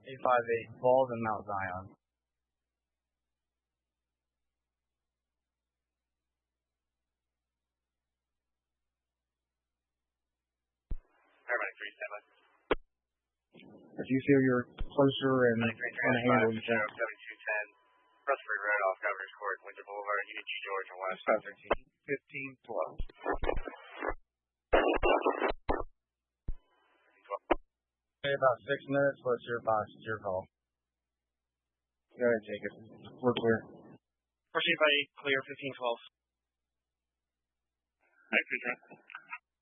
858 Falls and Mount Zion. Paramedic 3 standby. If you feel you're closer and on a handle, you can. 7210. Rustford Road off Governor's Court, Winter Boulevard, Unit G George, and West 1512. Okay, about 6 minutes. What's your box? It's your call. Go ahead, Jacob. We're clear. Proceed by clear 1512. Thank you,